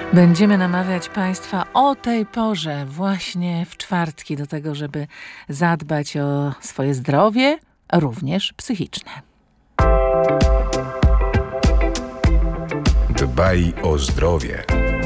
Będziemy namawiać Państwa o tej porze, właśnie w czwartki, do tego, żeby zadbać o swoje zdrowie, również psychiczne. Dbaj o zdrowie.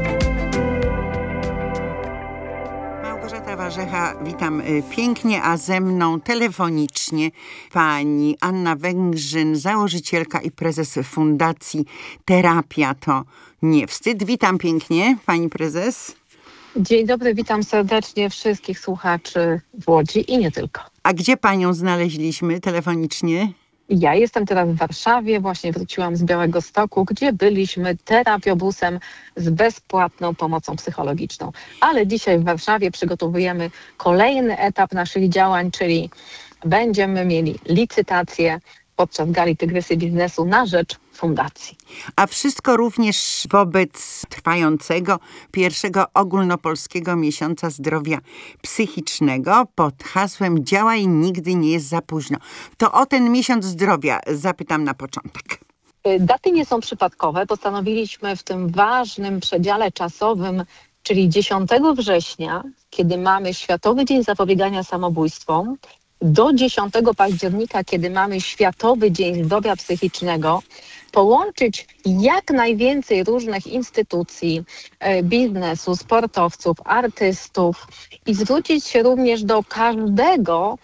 Małgorzata Warzecha, witam pięknie, a ze mną telefonicznie pani Anna Węgrzyn, założycielka i prezes Fundacji Terapia to nie wstyd. Witam pięknie, pani prezes. Dzień dobry, witam serdecznie wszystkich słuchaczy w Łodzi i nie tylko. A gdzie panią znaleźliśmy telefonicznie? Ja jestem teraz w Warszawie, właśnie wróciłam z Białegostoku, gdzie byliśmy terapiobusem z bezpłatną pomocą psychologiczną. Ale dzisiaj w Warszawie przygotowujemy kolejny etap naszych działań, czyli będziemy mieli licytację podczas Gali Tygrysy Biznesu na rzecz fundacji. A wszystko również wobec trwającego pierwszego ogólnopolskiego miesiąca zdrowia psychicznego pod hasłem Działaj, nigdy nie jest za późno. To o ten miesiąc zdrowia zapytam na początek. Daty nie są przypadkowe. Postanowiliśmy w tym ważnym przedziale czasowym, czyli 10 września, kiedy mamy Światowy Dzień Zapobiegania Samobójstwom, do 10 października, kiedy mamy Światowy Dzień Zdrowia Psychicznego, połączyć jak najwięcej różnych instytucji, biznesu, sportowców, artystów i zwrócić się również do każdego,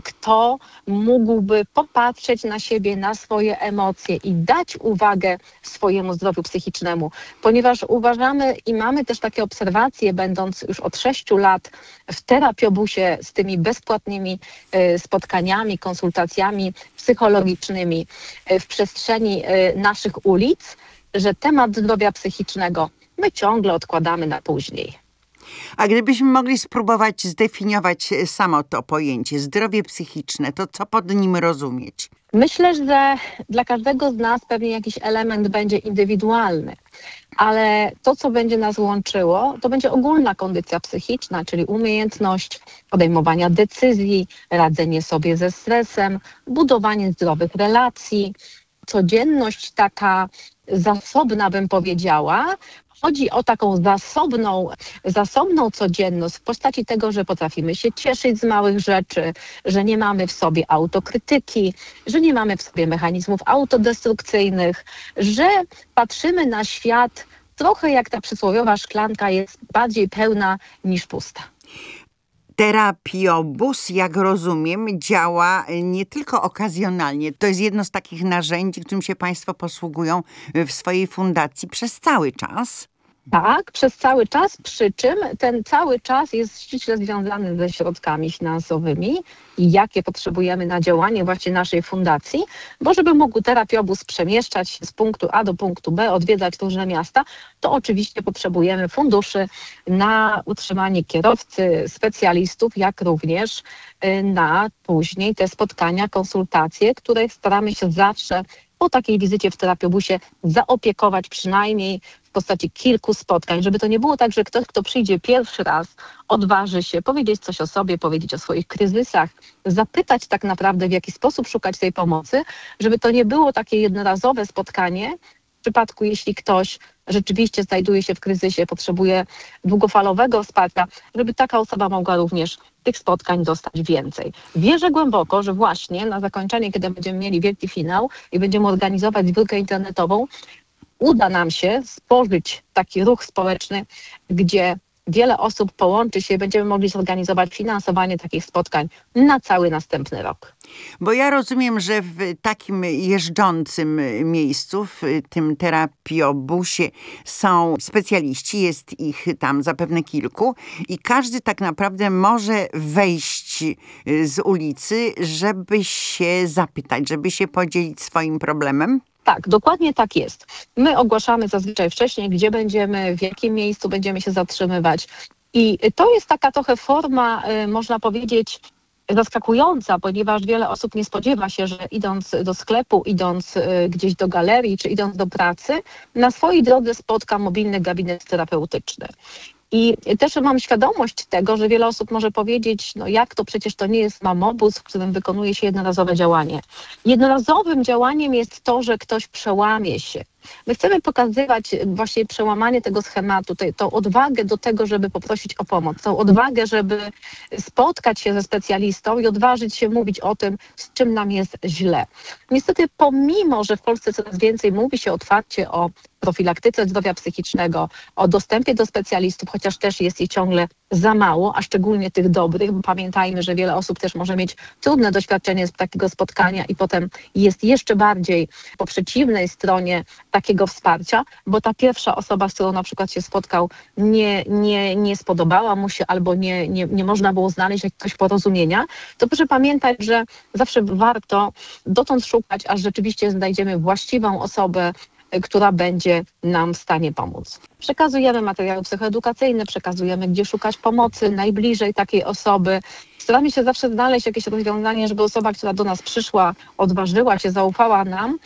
kto mógłby popatrzeć na siebie, na swoje emocje i dać uwagę swojemu zdrowiu psychicznemu. Ponieważ uważamy i mamy też takie obserwacje, będąc już od 6 lat w terapiobusie z tymi bezpłatnymi spotkaniami, konsultacjami psychologicznymi w przestrzeni naszych ulic, że temat zdrowia psychicznego my ciągle odkładamy na później. A gdybyśmy mogli spróbować zdefiniować samo to pojęcie zdrowie psychiczne, to co pod nim rozumieć? Myślę, że dla każdego z nas pewnie jakiś element będzie indywidualny, ale to, co będzie nas łączyło, to będzie ogólna kondycja psychiczna, czyli umiejętność podejmowania decyzji, radzenie sobie ze stresem, budowanie zdrowych relacji, codzienność taka zasobna, bym powiedziała. Chodzi o taką zasobną codzienność w postaci tego, że potrafimy się cieszyć z małych rzeczy, że nie mamy w sobie autokrytyki, że nie mamy w sobie mechanizmów autodestrukcyjnych, że patrzymy na świat trochę jak ta przysłowiowa szklanka jest bardziej pełna niż pusta. Terapiobus, jak rozumiem, działa nie tylko okazjonalnie. To jest jedno z takich narzędzi, którym się Państwo posługują w swojej fundacji przez cały czas. Tak, przez cały czas, przy czym ten cały czas jest ściśle związany ze środkami finansowymi i jakie potrzebujemy na działanie właśnie naszej fundacji, bo żeby mógł terapiobus przemieszczać się z punktu A do punktu B, odwiedzać różne miasta, to oczywiście potrzebujemy funduszy na utrzymanie kierowcy, specjalistów, jak również na później te spotkania, konsultacje, które staramy się zawsze po takiej wizycie w terapiobusie zaopiekować przynajmniej w postaci kilku spotkań, żeby to nie było tak, że ktoś, kto przyjdzie pierwszy raz, odważy się powiedzieć coś o sobie, powiedzieć o swoich kryzysach, zapytać tak naprawdę, w jaki sposób szukać tej pomocy, żeby to nie było takie jednorazowe spotkanie, w przypadku, jeśli ktoś rzeczywiście znajduje się w kryzysie, potrzebuje długofalowego wsparcia, żeby taka osoba mogła również tych spotkań dostać więcej. Wierzę głęboko, że właśnie na zakończenie, kiedy będziemy mieli wielki finał i będziemy organizować zbiórkę internetową, uda nam się stworzyć taki ruch społeczny, gdzie wiele osób połączy się i będziemy mogli zorganizować finansowanie takich spotkań na cały następny rok. Bo ja rozumiem, że w takim jeżdżącym miejscu, w tym terapiobusie są specjaliści, jest ich tam zapewne kilku i każdy tak naprawdę może wejść z ulicy, żeby się zapytać, żeby się podzielić swoim problemem. Tak, dokładnie tak jest. My ogłaszamy zazwyczaj wcześniej, gdzie będziemy, w jakim miejscu będziemy się zatrzymywać. I to jest taka trochę forma, można powiedzieć, zaskakująca, ponieważ wiele osób nie spodziewa się, że idąc do sklepu, idąc gdzieś do galerii, czy idąc do pracy, na swojej drodze spotka mobilny gabinet terapeutyczny. I też mam świadomość tego, że wiele osób może powiedzieć, no jak to, przecież to nie jest mamobus, w którym wykonuje się jednorazowe działanie. Jednorazowym działaniem jest to, że ktoś przełamie się. My chcemy pokazywać właśnie przełamanie tego schematu, tą odwagę do tego, żeby poprosić o pomoc, tą odwagę, żeby spotkać się ze specjalistą i odważyć się mówić o tym, z czym nam jest źle. Niestety, pomimo że w Polsce coraz więcej mówi się otwarcie o profilaktyce zdrowia psychicznego, o dostępie do specjalistów, chociaż też jest jej ciągle za mało, a szczególnie tych dobrych, bo pamiętajmy, że wiele osób też może mieć trudne doświadczenie z takiego spotkania i potem jest jeszcze bardziej po przeciwnej stronie takiego wsparcia, bo ta pierwsza osoba, z którą na przykład się spotkał, nie spodobała mu się albo nie można było znaleźć jakiegoś porozumienia, to proszę pamiętać, że zawsze warto dotąd szukać, aż rzeczywiście znajdziemy właściwą osobę, która będzie nam w stanie pomóc. Przekazujemy materiały psychoedukacyjne, przekazujemy, gdzie szukać pomocy najbliżej takiej osoby. Staramy się zawsze znaleźć jakieś rozwiązanie, żeby osoba, która do nas przyszła, odważyła się, zaufała nam,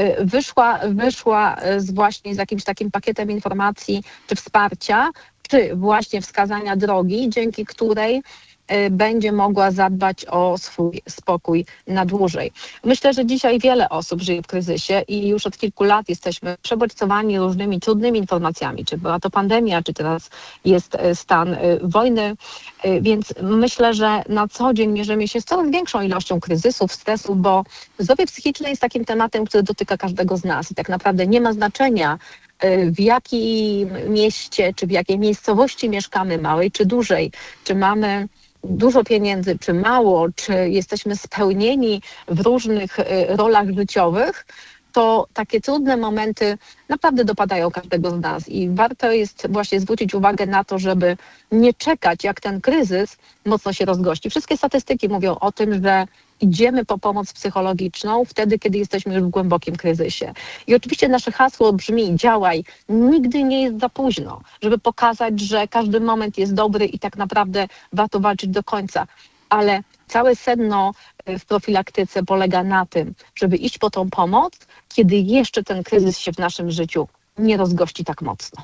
wyszła właśnie z jakimś takim pakietem informacji czy wsparcia, czy właśnie wskazania drogi, dzięki której będzie mogła zadbać o swój spokój na dłużej. Myślę, że dzisiaj wiele osób żyje w kryzysie i już od kilku lat jesteśmy przebodźcowani różnymi trudnymi informacjami, czy była to pandemia, czy teraz jest stan wojny, więc myślę, że na co dzień mierzymy się z coraz większą ilością kryzysów, stresu, bo zdrowie psychiczne jest takim tematem, który dotyka każdego z nas i tak naprawdę nie ma znaczenia, w jakim mieście, czy w jakiej miejscowości mieszkamy, małej czy dużej, czy mamy dużo pieniędzy, czy mało, czy jesteśmy spełnieni w różnych rolach życiowych, to takie trudne momenty naprawdę dopadają każdego z nas i warto jest właśnie zwrócić uwagę na to, żeby nie czekać, jak ten kryzys mocno się rozgości. Wszystkie statystyki mówią o tym, że idziemy po pomoc psychologiczną wtedy, kiedy jesteśmy już w głębokim kryzysie. I oczywiście nasze hasło brzmi: działaj, nigdy nie jest za późno, żeby pokazać, że każdy moment jest dobry i tak naprawdę warto walczyć do końca. Ale całe sedno w profilaktyce polega na tym, żeby iść po tą pomoc, kiedy jeszcze ten kryzys się w naszym życiu nie rozgości tak mocno.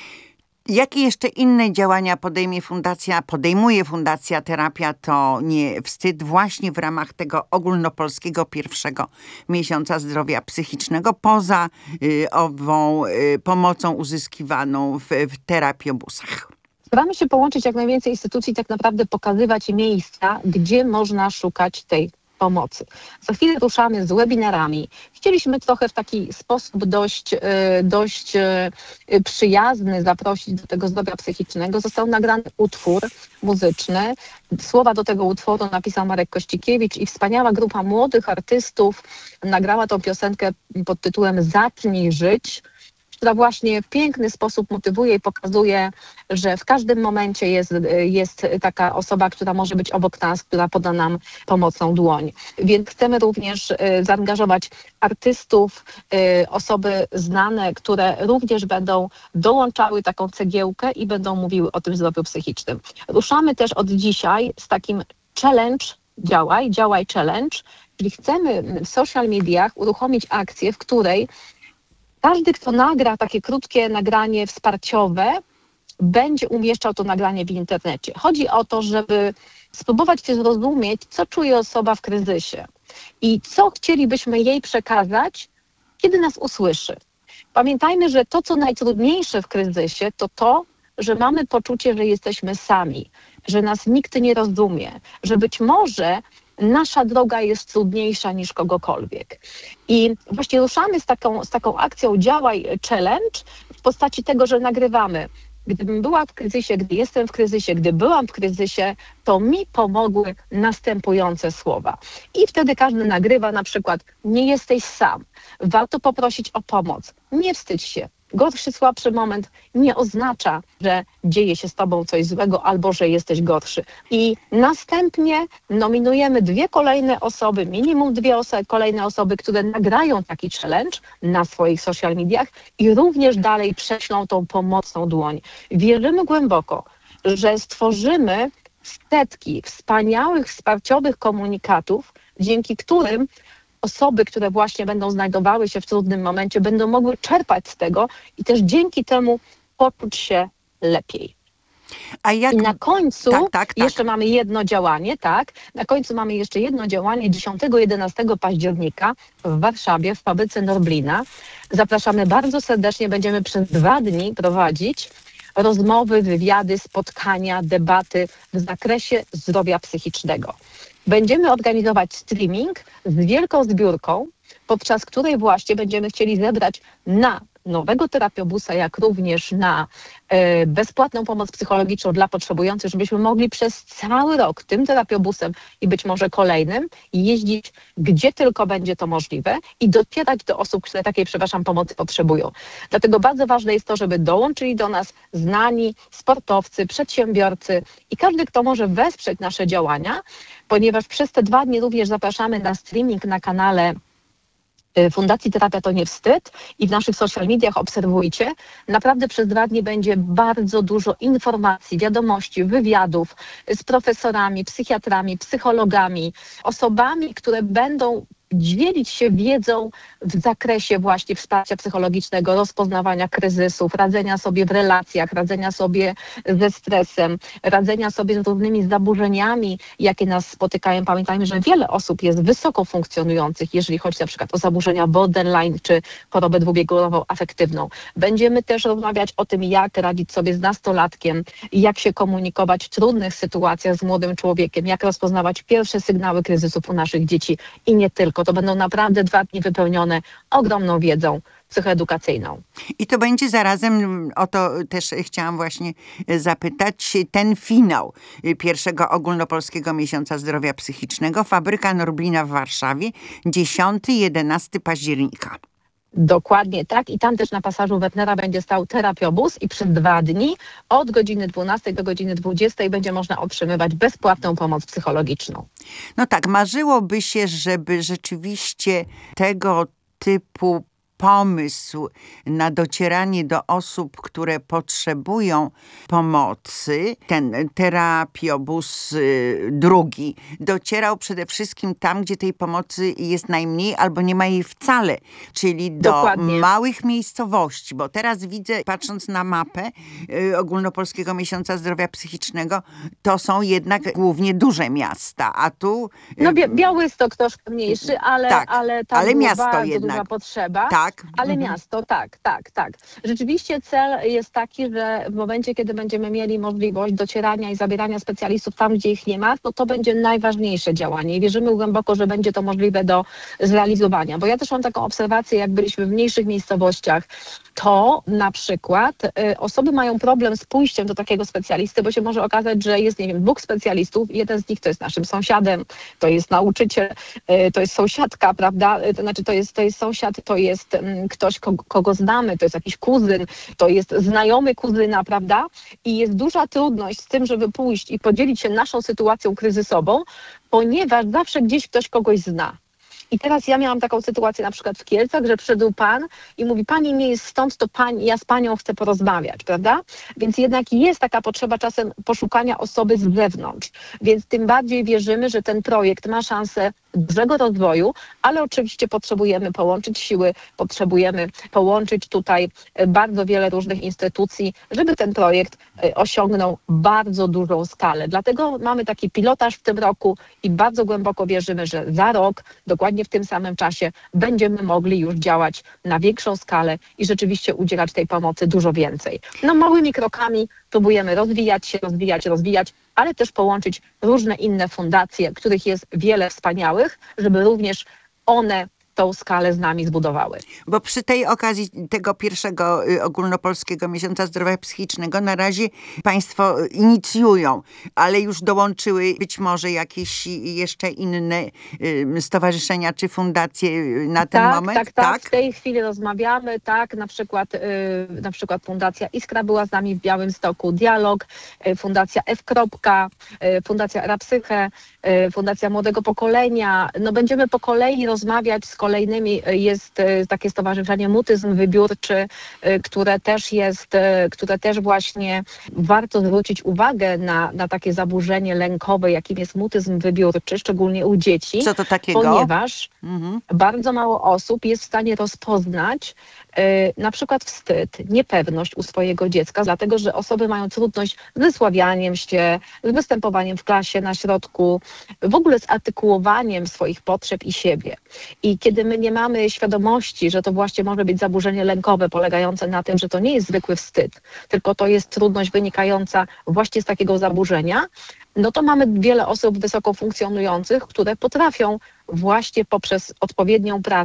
Jakie jeszcze inne działania podejmuje Fundacja Terapia to nie wstyd właśnie w ramach tego ogólnopolskiego pierwszego miesiąca zdrowia psychicznego, poza ową pomocą uzyskiwaną w terapiobusach? Staramy się połączyć jak najwięcej instytucji, tak naprawdę pokazywać miejsca, gdzie można szukać tej pomocy. Za chwilę ruszamy z webinarami. Chcieliśmy trochę w taki sposób dość przyjazny zaprosić do tego zdrowia psychicznego. Został nagrany utwór muzyczny. Słowa do tego utworu napisał Marek Kościkiewicz i wspaniała grupa młodych artystów nagrała tą piosenkę pod tytułem Zacznij żyć, która właśnie w piękny sposób motywuje i pokazuje, że w każdym momencie jest taka osoba, która może być obok nas, która poda nam pomocną dłoń. Więc chcemy również zaangażować artystów, osoby znane, które również będą dołączały taką cegiełkę i będą mówiły o tym zdrowiu psychicznym. Ruszamy też od dzisiaj z takim challenge, działaj challenge, czyli chcemy w social mediach uruchomić akcję, w której każdy, kto nagra takie krótkie nagranie wsparciowe, będzie umieszczał to nagranie w internecie. Chodzi o to, żeby spróbować się zrozumieć, co czuje osoba w kryzysie i co chcielibyśmy jej przekazać, kiedy nas usłyszy. Pamiętajmy, że to, co najtrudniejsze w kryzysie, to to, że mamy poczucie, że jesteśmy sami, że nas nikt nie rozumie, że być może nasza droga jest trudniejsza niż kogokolwiek. I właśnie ruszamy z taką akcją Działaj Challenge w postaci tego, że nagrywamy. Gdybym była w kryzysie, gdy jestem w kryzysie, gdy byłam w kryzysie, to mi pomogły następujące słowa. I wtedy każdy nagrywa na przykład: nie jesteś sam, warto poprosić o pomoc, nie wstydź się. Gorszy, słabszy moment nie oznacza, że dzieje się z tobą coś złego albo że jesteś gorszy. I następnie nominujemy 2 kolejne osoby, minimum 2 kolejne osoby, które nagrają taki challenge na swoich social mediach i również dalej prześlą tą pomocną dłoń. Wierzymy głęboko, że stworzymy setki wspaniałych, wsparciowych komunikatów, dzięki którym osoby, które właśnie będą znajdowały się w trudnym momencie, będą mogły czerpać z tego i też dzięki temu poczuć się lepiej. A jak... I na końcu Tak. jeszcze mamy jedno działanie, tak? Na końcu mamy jeszcze jedno działanie 10-11 października w Warszawie, w fabryce Norblina. Zapraszamy bardzo serdecznie, będziemy przez 2 dni prowadzić rozmowy, wywiady, spotkania, debaty w zakresie zdrowia psychicznego. Będziemy organizować streaming z wielką zbiórką, podczas której właśnie będziemy chcieli zebrać na nowego terapiobusa, jak również na bezpłatną pomoc psychologiczną dla potrzebujących, żebyśmy mogli przez cały rok tym terapiobusem i być może kolejnym jeździć, gdzie tylko będzie to możliwe i docierać do osób, które takiej, pomocy potrzebują. Dlatego bardzo ważne jest to, żeby dołączyli do nas znani sportowcy, przedsiębiorcy i każdy, kto może wesprzeć nasze działania, ponieważ przez te 2 dni również zapraszamy na streaming na kanale Fundacji Terapia to nie wstyd i w naszych social mediach obserwujcie. Naprawdę przez 2 dni będzie bardzo dużo informacji, wiadomości, wywiadów z profesorami, psychiatrami, psychologami, osobami, które będą dzielić się wiedzą w zakresie właśnie wsparcia psychologicznego, rozpoznawania kryzysów, radzenia sobie w relacjach, radzenia sobie ze stresem, radzenia sobie z różnymi zaburzeniami, jakie nas spotykają. Pamiętajmy, że wiele osób jest wysoko funkcjonujących, jeżeli chodzi na przykład o zaburzenia borderline czy chorobę dwubiegunową afektywną. Będziemy też rozmawiać o tym, jak radzić sobie z nastolatkiem, jak się komunikować w trudnych sytuacjach z młodym człowiekiem, jak rozpoznawać pierwsze sygnały kryzysów u naszych dzieci i nie tylko. To będą naprawdę 2 dni wypełnione ogromną wiedzą psychoedukacyjną. I to będzie zarazem, o to też chciałam właśnie zapytać, ten finał pierwszego ogólnopolskiego miesiąca zdrowia psychicznego, Fabryka Norblina w Warszawie, 10-11 października. Dokładnie tak. I tam też na pasażu Wepnera będzie stał terapiobus i przez 2 dni od godziny 12 do godziny 20 będzie można otrzymywać bezpłatną pomoc psychologiczną. No tak, marzyłoby się, żeby rzeczywiście tego typu pomysł na docieranie do osób, które potrzebują pomocy, ten terapiobus drugi, docierał przede wszystkim tam, gdzie tej pomocy jest najmniej albo nie ma jej wcale, czyli do Dokładnie. małych miejscowości, bo teraz widzę, patrząc na mapę Ogólnopolskiego Miesiąca Zdrowia Psychicznego, to są jednak głównie duże miasta, a tu... No Białystok troszkę mniejszy, ale, tak, ale tam ale była miasto bardzo jednak. duża potrzeba. Tak. Ale miasto, tak. Rzeczywiście cel jest taki, że w momencie, kiedy będziemy mieli możliwość docierania i zabierania specjalistów tam, gdzie ich nie ma, to będzie najważniejsze działanie i wierzymy głęboko, że będzie to możliwe do zrealizowania. Bo ja też mam taką obserwację, jak byliśmy w mniejszych miejscowościach, to na przykład osoby mają problem z pójściem do takiego specjalisty, bo się może okazać, że jest, 2 specjalistów i jeden z nich to jest naszym sąsiadem, to jest nauczyciel, to jest sąsiadka, prawda? To znaczy to jest sąsiad, to jest ktoś, kogo znamy, to jest jakiś kuzyn, to jest znajomy kuzyna, prawda? I jest duża trudność z tym, żeby pójść i podzielić się naszą sytuacją kryzysową, ponieważ zawsze gdzieś ktoś kogoś zna. I teraz ja miałam taką sytuację na przykład w Kielcach, że przyszedł pan i mówi, pani nie jest stąd, to ja z panią chcę porozmawiać, prawda? Więc jednak jest taka potrzeba czasem poszukania osoby z zewnątrz. Więc tym bardziej wierzymy, że ten projekt ma szansę dużego rozwoju, ale oczywiście potrzebujemy połączyć siły, potrzebujemy połączyć tutaj bardzo wiele różnych instytucji, żeby ten projekt osiągnął bardzo dużą skalę. Dlatego mamy taki pilotaż w tym roku i bardzo głęboko wierzymy, że za rok, dokładnie w tym samym czasie, będziemy mogli już działać na większą skalę i rzeczywiście udzielać tej pomocy dużo więcej. No małymi krokami próbujemy rozwijać się, ale też połączyć różne inne fundacje, których jest wiele wspaniałych, żeby również one tą skalę z nami zbudowały. Bo przy tej okazji tego pierwszego ogólnopolskiego miesiąca zdrowia psychicznego na razie państwo inicjują, ale już dołączyły być może jakieś jeszcze inne stowarzyszenia czy fundacje na ten moment? Tak. W tej chwili rozmawiamy, tak, na przykład Fundacja Iskra była z nami w Białymstoku, Dialog, Fundacja F. Fundacja Erapsyche, Fundacja Młodego Pokolenia. No będziemy po kolei rozmawiać z kolejnymi jest takie stowarzyszenie Mutyzm Wybiórczy, które też właśnie warto zwrócić uwagę na takie zaburzenie lękowe, jakim jest mutyzm wybiórczy, szczególnie u dzieci. Co to takiego? Ponieważ bardzo mało osób jest w stanie rozpoznać na przykład wstyd, niepewność u swojego dziecka, dlatego że osoby mają trudność z wysławianiem się, z występowaniem w klasie, na środku, w ogóle z artykułowaniem swoich potrzeb i siebie. I kiedy my nie mamy świadomości, że to właśnie może być zaburzenie lękowe polegające na tym, że to nie jest zwykły wstyd, tylko to jest trudność wynikająca właśnie z takiego zaburzenia, no to mamy wiele osób wysoko funkcjonujących, które potrafią właśnie poprzez odpowiednią pracę